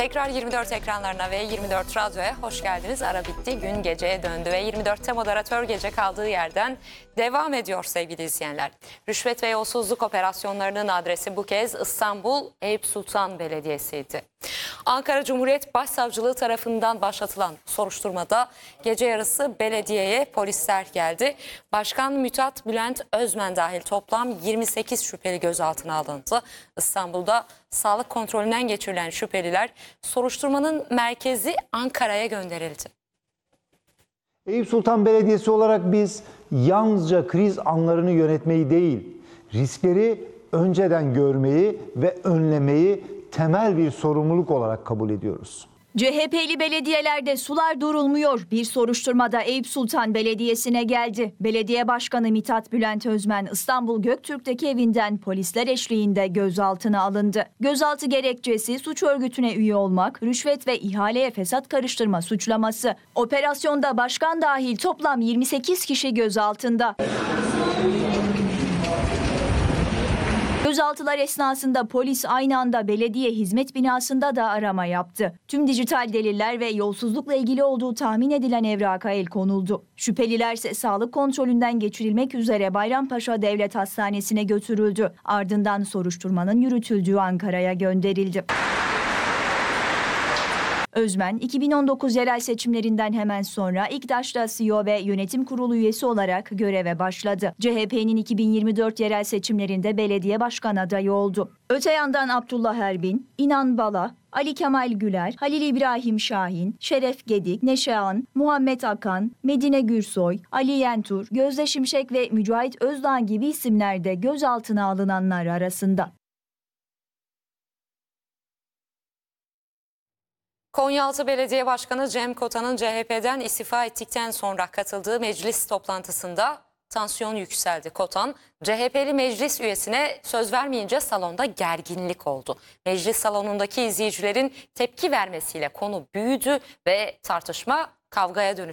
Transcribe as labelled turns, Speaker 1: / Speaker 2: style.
Speaker 1: Tekrar 24 ekranlarına ve 24 Radyo'ya hoş geldiniz. Ara bitti, gün geceye döndü ve 24'te moderatör gece kaldığı yerden devam ediyor sevgili izleyenler. Rüşvet ve yolsuzluk operasyonlarının adresi bu kez İstanbul Eyüp Sultan Belediyesi'ydi. Ankara Cumhuriyet Başsavcılığı tarafından başlatılan soruşturmada gece yarısı belediyeye polisler geldi. Başkan Mithat Bülent Özmen dahil toplam 28 şüpheli gözaltına alındı. İstanbul'da sağlık kontrolünden geçirilen şüpheliler soruşturmanın merkezi Ankara'ya gönderildi.
Speaker 2: Eyüp Sultan Belediyesi olarak biz yalnızca kriz anlarını yönetmeyi değil, riskleri önceden görmeyi ve önlemeyi temel bir sorumluluk olarak kabul ediyoruz.
Speaker 3: CHP'li belediyelerde sular durulmuyor. Bir soruşturmada Eyüp Sultan Belediyesi'ne geldi. Belediye Başkanı Mithat Bülent Özmen İstanbul Göktürk'teki evinden polisler eşliğinde gözaltına alındı. Gözaltı gerekçesi suç örgütüne üye olmak, rüşvet ve ihaleye fesat karıştırma suçlaması. Operasyonda başkan dahil toplam 28 kişi gözaltında. Gözaltılar esnasında polis aynı anda belediye hizmet binasında da arama yaptı. Tüm dijital deliller ve yolsuzlukla ilgili olduğu tahmin edilen evraka el konuldu. Şüpheliler ise sağlık kontrolünden geçirilmek üzere Bayrampaşa Devlet Hastanesi'ne götürüldü. Ardından soruşturmanın yürütüldüğü Ankara'ya gönderildi. Özmen, 2019 yerel seçimlerinden hemen sonra İKDAŞ'ta CEO ve yönetim kurulu üyesi olarak göreve başladı. CHP'nin 2024 yerel seçimlerinde belediye başkan adayı oldu. Öte yandan Abdullah Erbin, İnan Bala, Ali Kemal Güler, Halil İbrahim Şahin, Şeref Gedik, Neşe An, Muhammed Akan, Medine Gürsoy, Ali Yentur, Gözde Şimşek ve Mücahit Özdağ gibi isimler de gözaltına alınanlar arasında.
Speaker 1: Konyaaltı Belediye Başkanı Cem Kotan'ın CHP'den istifa ettikten sonra katıldığı meclis toplantısında tansiyon yükseldi. Kotan, CHP'li meclis üyesine söz vermeyince salonda gerginlik oldu. Meclis salonundaki izleyicilerin tepki vermesiyle konu büyüdü ve tartışma kavgaya dönüştü.